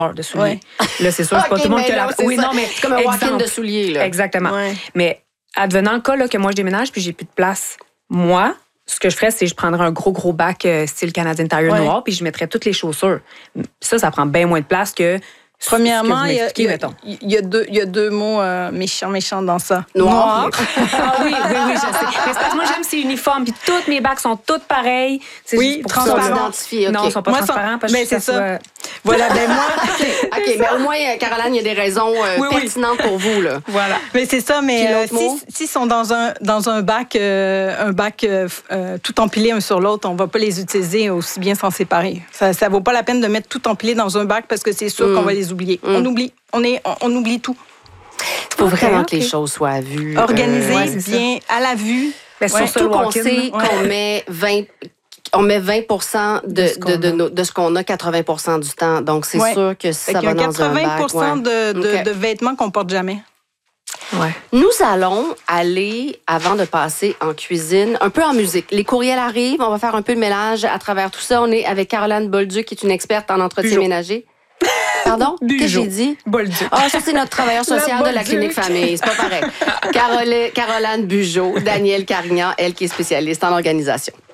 de souliers. Là, c'est sûr, c'est pas tout le monde qui a la... Oui, non, mais c'est comme un walk-in de souliers. Là. Exactement. Ouais. Mais advenant le cas là, que moi, je déménage puis j'ai plus de place, moi, ce que je ferais, c'est que je prendrais un gros bac style Canadian Tire noir puis je mettrais toutes les chaussures. Ça prend bien moins de place que... Premièrement, il y a deux mots méchants dans ça. Noir. Oui, je sais. Mais c'est parce que moi, j'aime ces uniformes. Puis toutes mes bacs sont toutes pareilles. Oui, transparents. Okay. Non, ils ne sont pas transparents. Parce que c'est ça. Voilà, moi... OK, mais au moins, Caroline, il y a des raisons pertinentes pour vous. Là. Voilà. Mais c'est ça, mais s'ils sont dans un bac tout empilé un sur l'autre, on ne va pas les utiliser aussi bien s'en séparer. Ça ne vaut pas la peine de mettre tout empilé dans un bac parce que c'est sûr qu'on va les oublier. On oublie tout. Il faut vraiment que les choses soient à vue. Organisées, bien, à la vue. Surtout qu'on sait qu'on met 20... On met 20 de ce qu'on a 80 du temps. Donc, c'est sûr que ça va dans un bac. 80 de vêtements qu'on porte jamais. Ouais. Nous allons aller, avant de passer en cuisine, un peu en musique. Les courriels arrivent. On va faire un peu de mélange à travers tout ça. On est avec Caroline Bolduc, qui est une experte en entretien ménager. Pardon? Qu'est-ce que j'ai dit? Bolduc. Ah, ça, c'est notre travailleur social de la clinique famille. C'est pas pareil. Caroline Bugeaud, Danielle Carignan, elle qui est spécialiste en organisation.